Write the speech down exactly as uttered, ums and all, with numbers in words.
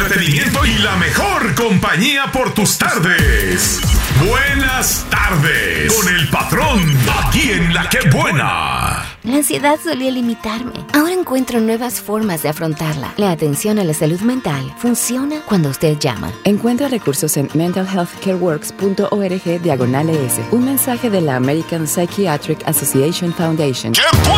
entretenimiento y la mejor compañía por tus tardes. Buenas tardes con el patrón, aquí en La Que Buena. La ansiedad solía limitarme. Ahora encuentro nuevas formas de afrontarla. La atención a la salud mental funciona cuando usted llama. Encuentra recursos en mental health care works punto org diagonal es. Un mensaje de la American Psychiatric Association Foundation. ¡Qué bueno!